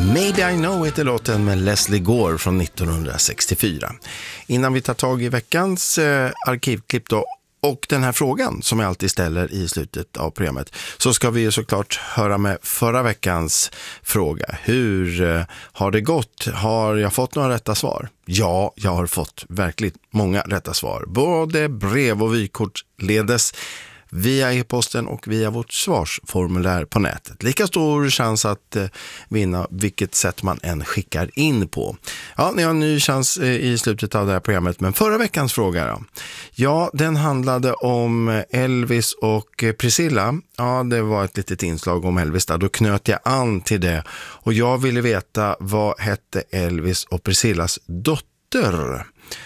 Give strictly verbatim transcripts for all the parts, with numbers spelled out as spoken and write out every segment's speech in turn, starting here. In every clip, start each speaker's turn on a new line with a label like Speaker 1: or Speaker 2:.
Speaker 1: Maybe I Know heter låten med Leslie Gore från nittonhundrasextiofyra. Innan vi tar tag i veckans eh, arkivklipp då, och den här frågan som jag alltid ställer i slutet av programmet, så ska vi ju såklart höra med förra veckans fråga. Hur eh, har det gått? Har jag fått några rätta svar? Ja, jag har fått verkligt många rätta svar. Både brev och vykort ledes via e-posten och via vårt svarsformulär på nätet. Lika stor chans att eh, vinna vilket sätt man än skickar in på. Ja, ni har en ny chans eh, i slutet av det här programmet. Men förra veckans fråga då? Ja, den handlade om Elvis och Priscilla. Ja, det var ett litet inslag om Elvis där. Då knöt jag an till det. Och jag ville veta, vad hette Elvis och Priscillas dotter?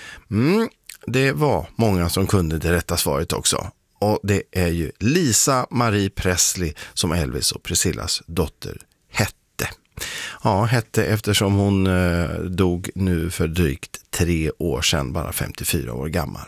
Speaker 1: Mm, det var många som kunde det rätta svaret också. Och det är ju Lisa Marie Presley som Elvis och Priscillas dotter hette. Ja, hette eftersom hon eh, dog nu för drygt tre år sedan, bara femtiofyra år gammal.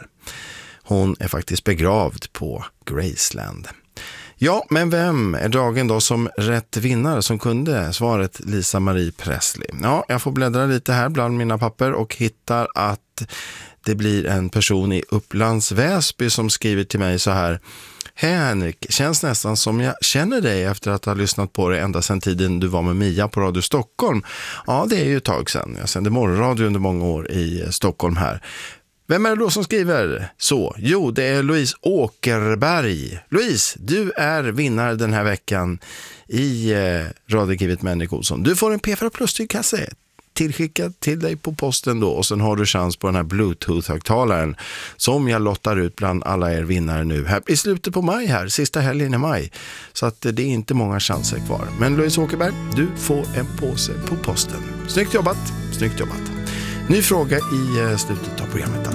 Speaker 1: Hon är faktiskt begravd på Graceland. Ja, men vem är dagen då som rätt vinnare som kunde svaret Lisa Marie Presley? Ja, jag får bläddra lite här bland mina papper och hittar att det blir en person i Upplands Väsby som skriver till mig så här: Hej Henrik, känns nästan som jag känner dig efter att ha lyssnat på dig ända sedan tiden du var med Mia på Radio Stockholm. Ja, det är ju ett tag sedan. Jag sände morgonradio under många år i Stockholm här. Vem är det då som skriver så? Jo, det är Louise Åkerberg. Louise, du är vinnare den här veckan i eh, radioarkivet med Henrik Olsson. Du får en P fyra Plus-kasse tillskickad till dig på posten då, och sen har du chans på den här Bluetooth-högtalaren som jag lottar ut bland alla er vinnare nu här i slutet på maj här, sista helgen i maj. Så att det är inte många chanser kvar. Men Louise Åkerberg, du får en påse på posten. Snyggt jobbat, snyggt jobbat. Ny fråga i slutet av programmet.